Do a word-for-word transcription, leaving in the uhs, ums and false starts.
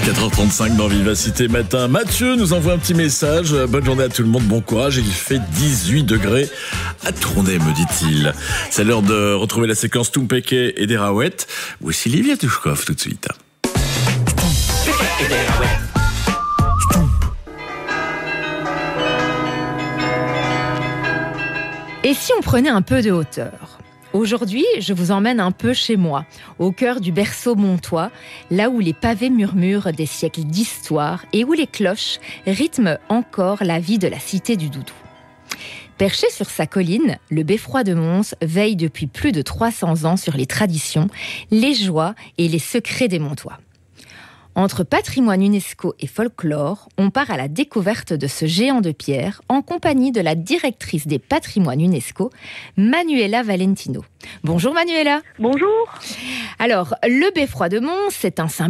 quatre heures trente-cinq dans Vivacité Matin. Mathieu nous envoie un petit message. Bonne journée à tout le monde, bon courage. Il fait dix-huit degrés à Tournai, me dit-il. C'est l'heure de retrouver la séquence Toumpeke et des Raouettes. Voici Livia Touchkov tout de suite. Et si on prenait un peu de hauteur ? Aujourd'hui, je vous emmène un peu chez moi, au cœur du berceau montois, là où les pavés murmurent des siècles d'histoire et où les cloches rythment encore la vie de la cité du Doudou. Perché sur sa colline, le beffroi de Mons veille depuis plus de trois cents ans sur les traditions, les joies et les secrets des Montois. Entre patrimoine UNESCO et folklore, on part à la découverte de ce géant de pierre en compagnie de la directrice des patrimoines UNESCO, Manuela Valentino. Bonjour Manuela. Bonjour. Alors, le beffroi de Mons, c'est un symbole